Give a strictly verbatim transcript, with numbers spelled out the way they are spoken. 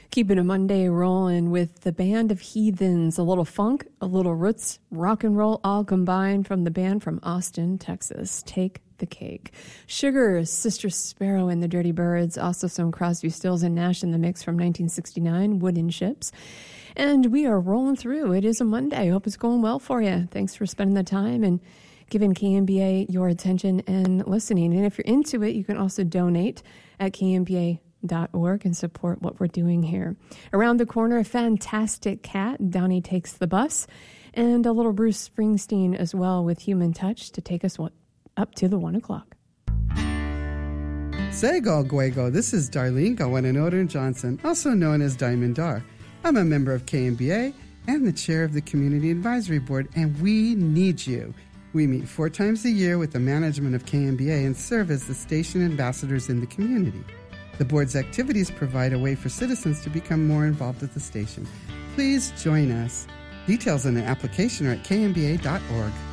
Keeping a Monday rolling with the Band of Heathens, a little funk, a little roots, rock and roll, all combined from the band from Austin, Texas. Take the Cake. Sugar, Sister Sparrow and the Dirty Birds, also some Crosby, Stills and Nash in the mix from nineteen sixty-nine, Wooden Ships. And we are rolling through. It is a Monday. Hope it's going well for you. Thanks for spending the time and giving K M B A your attention and listening. And if you're into it, you can also donate at K M B A dot org and support what we're doing here. Around the corner, a fantastic cat, Donnie Takes the Bus, and a little Bruce Springsteen as well with Human Touch to take us what, up to the one o'clock. Sego Guego, this is Darlene Gawananoder Johnson, also known as Diamond Dar. I'm a member of K M B A and the chair of the Community Advisory Board, and we need you. We meet four times a year with the management of K M B A and serve as the station ambassadors in the community. The board's activities provide a way for citizens to become more involved at the station. Please join us. Details on the application are at K M B A dot org.